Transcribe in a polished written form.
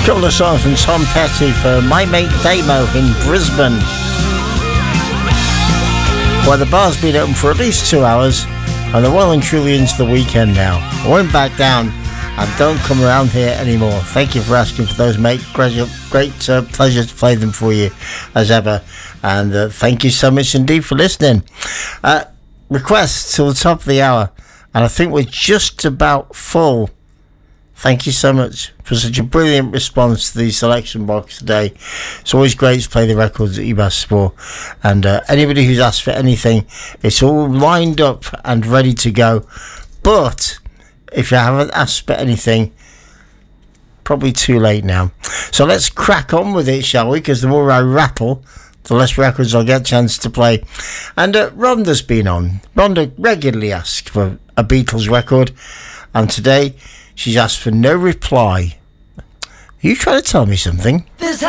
Couple of songs from Tom Petty for my mate Damo in Brisbane, where the bar's been open for at least 2 hours and they're well and truly into the weekend now. I won't back down and don't come around here anymore. Thank you for asking for those, mate. Great pleasure to play them for you as ever, and thank you so much indeed for listening. Requests till the top of the hour, and I think we're just about full. Thank you so much for such a brilliant response to the selection box today. It's always great to play the records that you've asked for. And anybody who's asked for anything, it's all lined up and ready to go. But if you haven't asked for anything, probably too late now. So let's crack on with it, shall we? Because the more I rattle, the less records I'll get a chance to play. And Rhonda's been on. Rhonda regularly asks for a Beatles record. And today she's asked for No Reply. Are you trying to tell me something? This